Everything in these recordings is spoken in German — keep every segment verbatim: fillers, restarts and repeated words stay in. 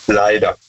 Leider.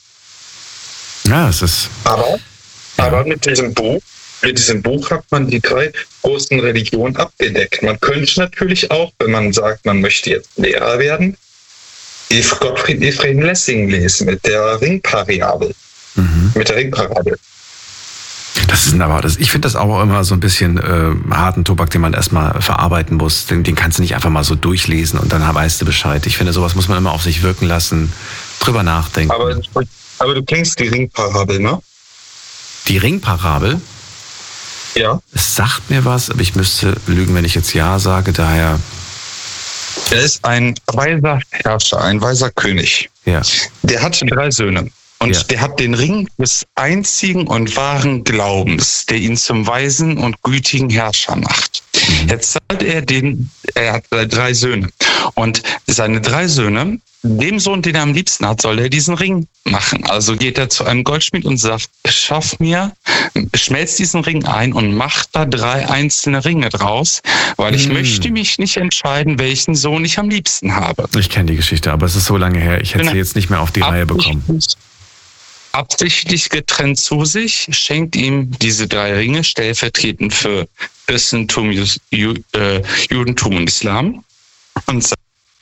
Ja, es ist... Aber, ja. aber mit diesem Buch, mit diesem Buch hat man die drei großen Religionen abgedeckt. Man könnte natürlich auch, wenn man sagt, man möchte jetzt Lehrer werden, Gottfried Ephraim Lessing lesen mit der Ringparabel. Mhm. Mit der Ringparabel. Das ist aber, das, ich finde das auch immer so ein bisschen äh, harten Tobak, den man erstmal verarbeiten muss. Den, den kannst du nicht einfach mal so durchlesen und dann weißt du Bescheid. Ich finde, sowas muss man immer auf sich wirken lassen, drüber nachdenken. Aber, aber du kennst die Ringparabel, ne? Die Ringparabel? Ja. Es sagt mir was, aber ich müsste lügen, wenn ich jetzt Ja sage, daher... Er ist ein weiser Herrscher, ein weiser König. Ja. Der hatte drei Söhne. Und ja. der hat den Ring des einzigen und wahren Glaubens, der ihn zum weisen und gütigen Herrscher macht. Mhm. Jetzt hat er den, er hat drei Söhne. Und seine drei Söhne, dem Sohn, den er am liebsten hat, soll er diesen Ring machen. Also geht er zu einem Goldschmied und sagt, schaff mir, schmelz diesen Ring ein und mach da drei einzelne Ringe draus, weil ich mhm. möchte mich nicht entscheiden, welchen Sohn ich am liebsten habe. Ich kenne die Geschichte, aber es ist so lange her, ich hätte genau. sie jetzt nicht mehr auf die Ab- Reihe bekommen. Absichtlich getrennt zu sich, schenkt ihm diese drei Ringe stellvertretend für Christentum, Judentum und Islam und sagt,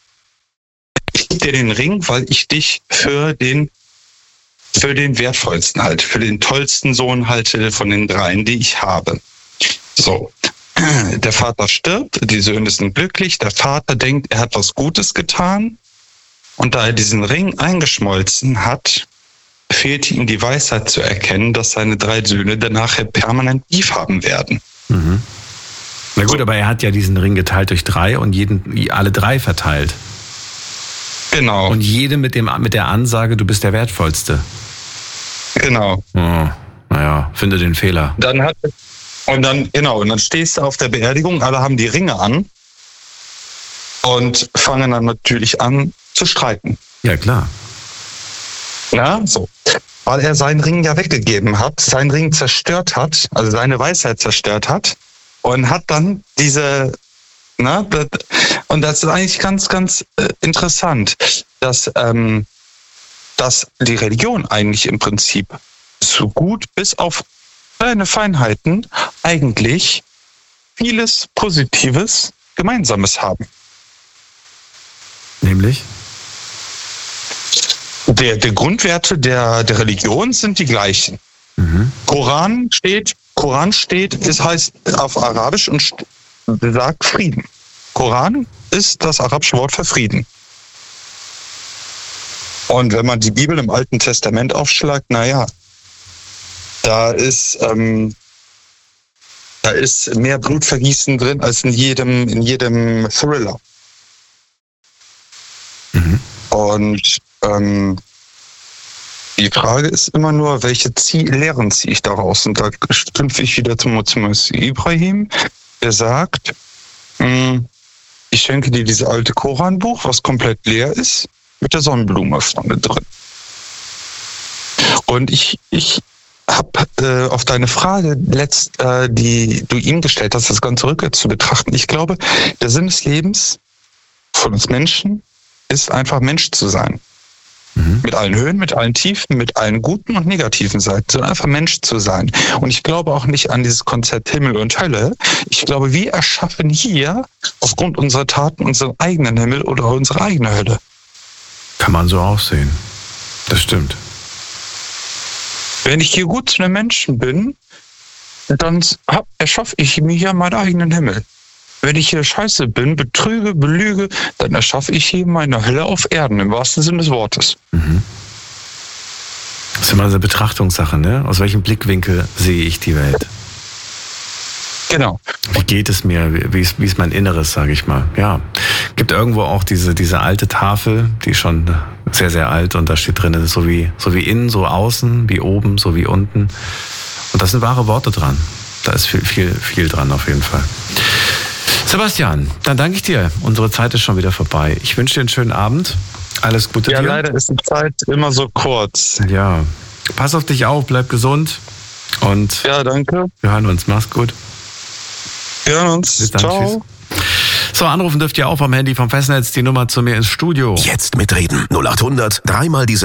ich gebe dir den Ring, weil ich dich für den für den wertvollsten halte, für den tollsten Sohn halte von den dreien, die ich habe. So, der Vater stirbt, die Söhne sind glücklich, der Vater denkt, er hat was Gutes getan und da er diesen Ring eingeschmolzen hat, fehlte ihm die Weisheit zu erkennen, dass seine drei Söhne danach permanent Beef haben werden. Mhm. Na gut, aber er hat ja diesen Ring geteilt durch drei und jeden, alle drei verteilt. Genau. Und jede mit, dem, mit der Ansage, du bist der Wertvollste. Genau. Oh, naja, finde den Fehler. Dann hat, und dann, genau, und dann stehst du auf der Beerdigung, alle haben die Ringe an und fangen dann natürlich an zu streiten. Ja, klar. Ja, so. Weil er seinen Ring ja weggegeben hat, seinen Ring zerstört hat, also seine Weisheit zerstört hat und hat dann diese, na, und das ist eigentlich ganz, ganz äh, interessant, dass, ähm, dass die Religion eigentlich im Prinzip so gut bis auf kleine Feinheiten eigentlich vieles Positives Gemeinsames haben. Nämlich? Der, der Grundwerte der, der Religion sind die gleichen. Mhm. Koran steht, Koran steht, es heißt auf Arabisch und sagt Frieden. Koran ist das arabische Wort für Frieden. Und wenn man die Bibel im Alten Testament aufschlagt, naja, da ist, ähm, da ist mehr Blutvergießen drin als in jedem, in jedem Thriller. Mhm. Und ähm, die Frage ist immer nur, welche Zie- Lehren ziehe ich daraus? Und da knüpfe ich wieder zum, zum Ibrahim, der sagt, mh, ich schenke dir dieses alte Koranbuch, was komplett leer ist, mit der Sonnenblume vorne drin. Und ich, ich habe äh, auf deine Frage, letzt, äh, die du ihm gestellt hast, das Ganze rückwärts zu betrachten. Ich glaube, der Sinn des Lebens von uns Menschen ist einfach Mensch zu sein. Mhm. Mit allen Höhen, mit allen Tiefen, mit allen guten und negativen Seiten, sondern einfach Mensch zu sein. Und ich glaube auch nicht an dieses Konzept Himmel und Hölle. Ich glaube, wir erschaffen hier aufgrund unserer Taten unseren eigenen Himmel oder unsere eigene Hölle. Kann man so auch sehen. Das stimmt. Wenn ich hier gut zu einem Menschen bin, dann erschaffe ich mir hier meinen eigenen Himmel. Wenn ich hier scheiße bin, betrüge, belüge, dann erschaffe ich hier meine Hölle auf Erden, im wahrsten Sinne des Wortes. Mhm. Das ist immer eine Betrachtungssache, ne? Aus welchem Blickwinkel sehe ich die Welt? Genau. Wie geht es mir? Wie ist, wie ist mein Inneres, sage ich mal? Ja, gibt irgendwo auch diese, diese alte Tafel, die ist schon sehr, sehr alt und da steht drin, so wie, so wie innen, so außen, wie oben, so wie unten. Und das sind wahre Worte dran. Da ist viel, viel, viel dran auf jeden Fall. Sebastian, dann danke ich dir. Unsere Zeit ist schon wieder vorbei. Ich wünsche dir einen schönen Abend. Alles Gute ja, dir. Ja, leider ist die Zeit immer so kurz. Ja, pass auf dich auf, bleib gesund. Und ja, danke. Wir hören uns. Mach's gut. Wir hören uns. Bis dann. Ciao. Tschüss. So, anrufen dürft ihr auch vom Handy vom Festnetz. Die Nummer zu mir ins Studio. Jetzt mitreden. null acht hundert, dreimal diese